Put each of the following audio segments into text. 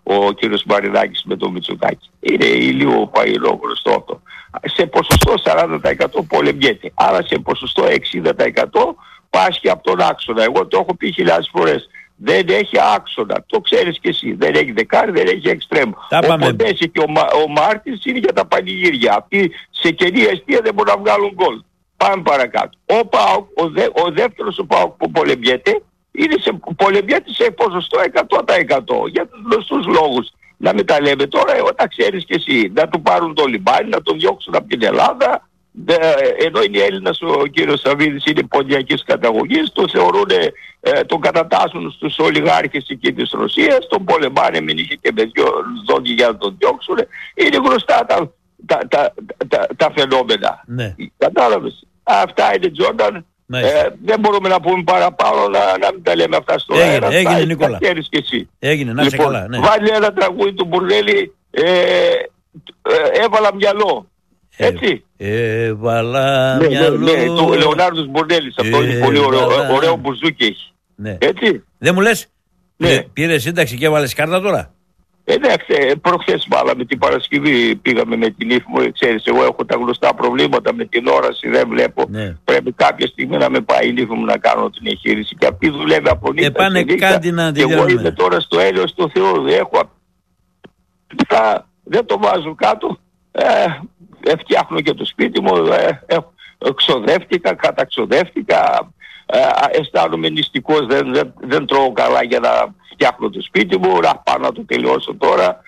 ο κύριος Μαρινάκης με τον Μητσοτάκη. Είναι λίγο παλιό γνωστό αυτό. Σε ποσοστό 40% πολεμιέται. Άρα σε ποσοστό 60% πάσχει από τον άξονα. Εγώ το έχω πει χιλιάδες φορές. Δεν έχει άξονα. Το ξέρεις και εσύ. Δεν έχει δεκάρι, δεν έχει εξτρέμ. Οπότε και ο Μάρτins είναι για τα πανηγύρια. Αυτοί σε κενή αιστεία δεν μπορούν να βγάλουν γκολ. Πάμε παρακάτω. Ο δεύτερος ο ΠΑΟΚ που πολεμιέται πολεμιέται σε ποσοστό 100% για τους γνωστούς λόγους. Να μην τα λέμε τώρα, όταν ξέρεις και εσύ, να του πάρουν το λιμάνι, να τον διώξουν από την Ελλάδα, ενώ είναι Έλληνας ο κύριος Σαββίδης, είναι ποντιακής καταγωγής, τον θεωρούν, τον κατατάσσουν στους ολιγάρχες εκεί της Ρωσίας, τον πολεμάνε με νύχια και με δόντια για να τον διώξουν. Είναι γνωστά τα φαινόμενα. Ναι. Κατάλαβες. Αυτά είναι, Τζόρνταν. Δεν μπορούμε να πούμε παραπάνω, να μην τα λέμε αυτά στο αέρα. Έγινε Νικόλα. Τα ξέρεις και εσύ. Έγινε, να είσαι καλά. Ναι. Βάλει ένα τραγούδι του Μπουρνέλη, έβαλα μυαλό. Έτσι. Έβαλα μυαλό. Ναι, του Λεωνάρδος Μπουρνέλης. Αυτό είναι πολύ ωραίο μπουζούκι έχει. Ναι. Έτσι. Δεν μου λες, ναι. Πήρε σύνταξη και έβαλες κάρτα τώρα. Εντάξει, προχθές βάλαμε την Παρασκευή, πήγαμε με την ύφη μου, ξέρεις, εγώ έχω τα γνωστά προβλήματα με την όραση, δεν βλέπω. Ναι. Πρέπει κάποια στιγμή να με πάει η ύφη μου να κάνω την εγχείρηση και αυτή δουλεύει από νύχτα. Πάνε κάτι να και εγώ είμαι τώρα στο έλεος του Θεού, δεν το βάζω κάτω, φτιάχνω και το σπίτι μου, ξοδεύτηκα, καταξοδεύτηκα, αισθάνομαι νηστικός, δεν τρώω καλά για να φτιάχνω το σπίτι μου, να πάω να το τελειώσω τώρα.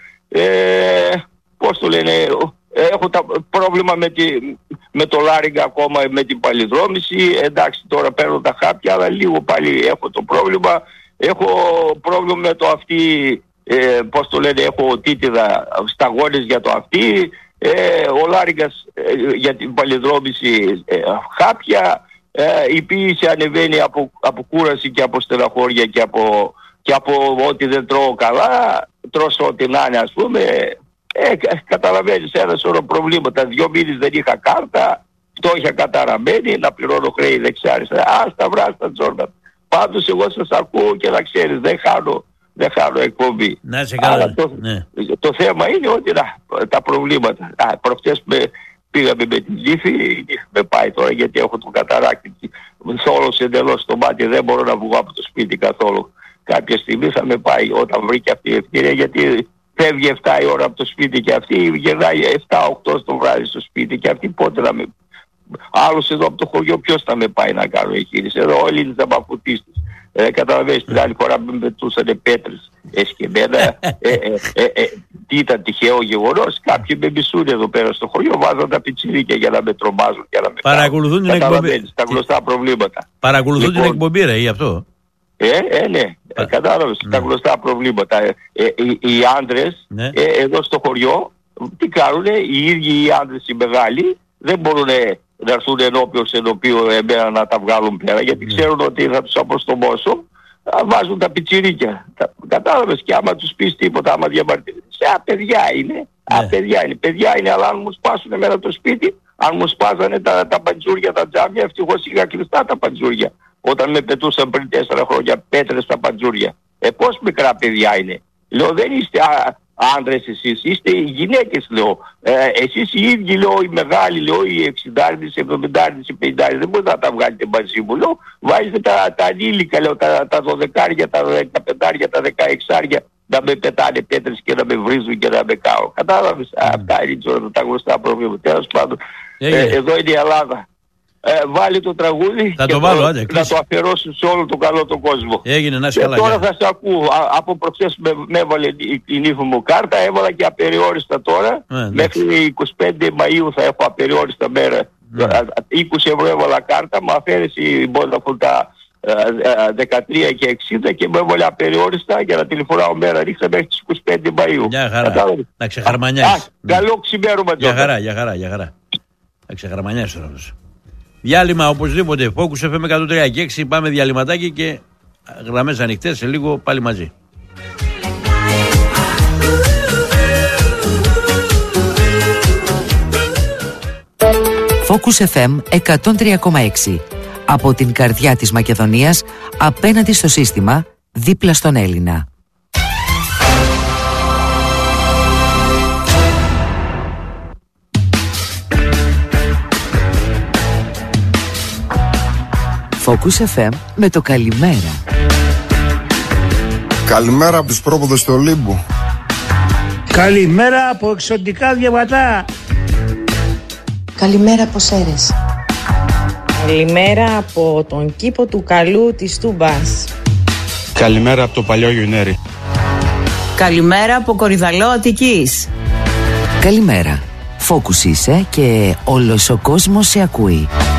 Πώς το λένε, έχω πρόβλημα με το λάριγκα ακόμα, με την παλιδρόμηση. Εντάξει, τώρα παίρνω τα χάπια, αλλά λίγο πάλι έχω το πρόβλημα. Έχω πρόβλημα με το αυτί, πώς το λένε, έχω τίτιδα, σταγόνες για το αυτί. Ο λάριγκας για την παλιδρόμηση, χάπια. Η ποίηση ανεβαίνει από κούραση και από στεναχώρια και από ότι δεν τρώω καλά, τρώσω ό,τι να είναι, ας πούμε. Καταλαβαίνεις, ένα σωρό προβλήματα. 2 μήνες δεν είχα κάρτα, φτώχεια καταραμένη, να πληρώνω χρέη δεξιά-αριστερά. Άστα βράστα, Τζόρνταν. Πάντως εγώ σας ακούω και να ξέρεις, δεν χάνω εκπομπή. Να είσαι καλά. Το θέμα είναι ότι τα προβλήματα. Προχτές πήγαμε με την Λύφη, με πάει τώρα γιατί έχω το καταράκτη. Θόλος εντελώς στο μάτι, δεν μπορώ να βγω από το σπίτι καθόλου. Κάποια στιγμή θα με πάει όταν βρήκε αυτή η ευκαιρία, γιατί φεύγει 7 η ώρα από το σπίτι και αυτή γυρνάει 7-8 το βράδυ στο σπίτι και αυτή πότε να με... Άλλος εδώ από το χωριό ποιος θα με πάει να κάνω εγχείρηση. Εδώ όλοι είναι ζαμπαφουτίστες. Καταλαβαίνεις, την άλλη φορά με πετούσανε πέτρες εσκεμμένα. Τι ήταν τυχαίο γεγονός, κάποιοι με μισούν εδώ πέρα στο χωριό, βάζαν τα πιτσιρίκια για να με τρομάζουν και να με παρακολουθούν την εκπομπή. Τα γνωστά προβλήματα. Παρακολουθούν την εκπομπή, ρε, ή αυτό. Ναι, κατάλαβες, τα γνωστά προβλήματα. Οι άντρες εδώ στο χωριό, τι κάνουνε, οι ίδιοι οι άντρες οι μεγάλοι, δεν μπορούν να έρθουν ενώπιο εμένα να τα βγάλουν πέρα, γιατί ξέρουν ότι θα τους αποστομώσω, βάζουν τα πιτσιρίκια. Κατάλαβες, και άμα τους πεις τίποτα, άμα διαμαρτυρήσεις, παιδιά είναι, παιδιά είναι, αλλά αν μου σπάσουν εμένα το σπίτι, αν μου σπάζανε τα παντζούρια, τα τζάμια, ευτυχώς είχα κλειστά τα παντζούρια. Όταν με πετούσαν πριν 4 χρόνια πέτρες στα παντζούρια. Πώς μικρά παιδιά είναι. Λέω, δεν είστε άντρες εσείς, είστε οι γυναίκες, λέω. Εσείς οι ίδιοι, λέω, οι μεγάλοι, λέω, οι 60, οι 70, οι 50, δεν μπορείτε να τα βγάλετε μαζί μου, λέω. Βάζετε τα ανήλικα, λέω, τα 12, τα 15, τα 16, να με πετάνε πέτρες και να με βρίζουν και να με κάω. Κατάλαβες, αυτά είναι τα γνωστά προβλήματα. Τέλος πάντων, εδώ είναι η Ελλάδα. Βάλει το τραγούδι θα και το βάλω, να το αφιερώσω σε όλο τον καλό τον κόσμο. Έγινε, να είσαι καλά. Τώρα θα σε ακούω. Από προχθές με έβαλε η νύφη μου κάρτα, έβαλα και απεριόριστα τώρα. Μέχρι 25 Μαΐου θα έχω απεριόριστα μέρα. 20 ευρώ έβαλα κάρτα, μου αφαίρεσε η Vodafone τα 13 και 60 και με έβαλε απεριόριστα για να τηλεφωνάω μέρα ρίξα μέχρι τις 25 Μαΐου. Μια χαρά. Να ξεχαρμανιάσεις. Καλό ξημέρωμα. Για χαρά. Να ξεχαρμανιάσεις τώρα. Διάλειμμα οπωσδήποτε. Focus FM 103 και 6. Πάμε διαλυματάκι και γραμμές ανοιχτές. Σε λίγο πάλι μαζί. Focus FM 103,6. Από την καρδιά της Μακεδονίας, απέναντι στο σύστημα, δίπλα στον Έλληνα. Focus FM με το καλημέρα. Καλημέρα από τους πρόποδες του Ολύμπου. Καλημέρα από εξωτικά διαβατά. Καλημέρα από Σέρες. Καλημέρα από τον κήπο του Καλού της Τούμπας. Καλημέρα από το παλιό Γιουνέρι. Καλημέρα από Κορυδαλό Αττικής. Καλημέρα. Focus είσαι και όλος ο κόσμος σε ακούει.